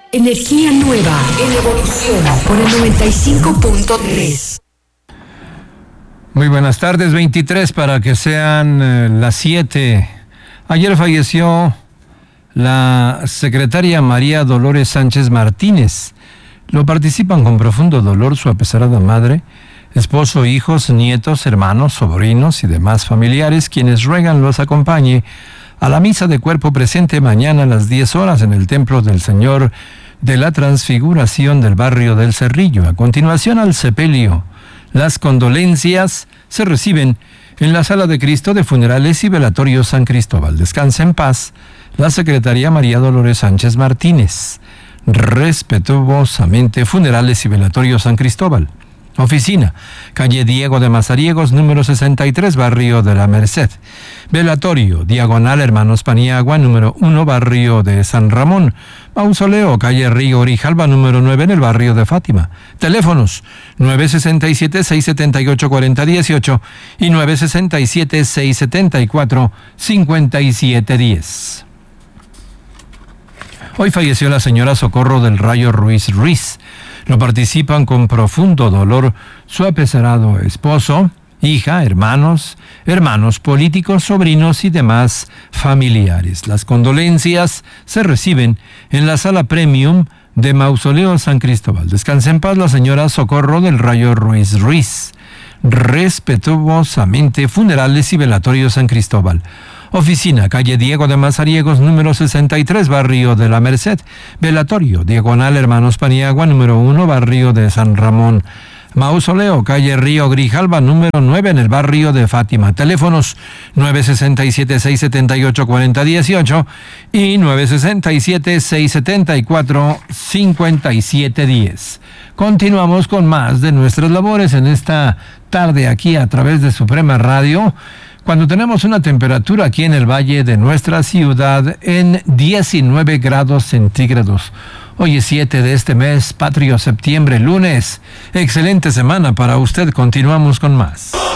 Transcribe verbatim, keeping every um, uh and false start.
Energía nueva en evolución por el noventa y cinco punto tres. Muy buenas tardes, veintitrés para que sean eh, las siete. Ayer falleció la secretaria María Dolores Sánchez Martínez. Lo participan con profundo dolor su apesarada madre, esposo, hijos, nietos, hermanos, sobrinos y demás familiares, quienes ruegan los acompañe a la misa de cuerpo presente mañana a las diez horas en el Templo del Señor de la Transfiguración del barrio del Cerrillo. A continuación al sepelio. Las condolencias se reciben en la Sala de Cristo de Funerales y Velatorio San Cristóbal. Descansa en paz la secretaria María Dolores Sánchez Martínez. Respetuosamente, Funerales y Velatorio San Cristóbal. Oficina, calle Diego de Mazariegos, número sesenta y tres, barrio de la Merced. Velatorio, diagonal Hermanos Paniagua, número uno, barrio de San Ramón. Mausoleo, calle Río Grijalva, número nueve, en el barrio de Fátima. Teléfonos, nueve seis siete, seis siete ocho, cuatro cero uno ocho y nueve seis siete, seis siete cuatro, cinco siete uno cero. Hoy falleció la señora Socorro del Rayo Ruiz Ruiz. Lo participan con profundo dolor su apesarado esposo, hija, hermanos, hermanos políticos, sobrinos y demás familiares. Las condolencias se reciben en la sala premium de Mausoleo San Cristóbal. Descansa en paz la señora Socorro del Rayo Ruiz Ruiz. Respetuosamente, Funerales y Velatorio San Cristóbal. Oficina, calle Diego de Mazariegos, número sesenta y tres, barrio de la Merced. Velatorio, diagonal Hermanos Paniagua, número uno, barrio de San Ramón. Mausoleo, calle Río Grijalva, número nueve, en el barrio de Fátima. Teléfonos nueve seis siete, seis siete ocho, cuatro cero uno ocho y nueve seis siete, seis siete cuatro, cinco siete uno cero. Continuamos con más de nuestras labores en esta tarde aquí a través de Suprema Radio, cuando tenemos una temperatura aquí en el valle de nuestra ciudad en diecinueve grados centígrados. Hoy es siete de este mes, patrio septiembre, lunes. Excelente semana para usted. Continuamos con más.